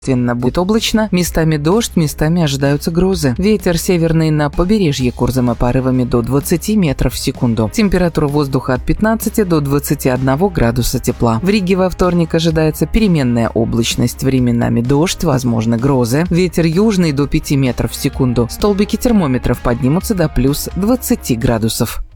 Будет облачно, местами дождь, местами ожидаются грозы. Ветер северный на побережье Курзама порывами до 20 метров в секунду. Температура воздуха от 15 до 21 градуса тепла. В Риге во вторник ожидается переменная облачность, временами дождь, возможны грозы. Ветер южный до 5 метров в секунду. Столбики термометров поднимутся до плюс 20 градусов.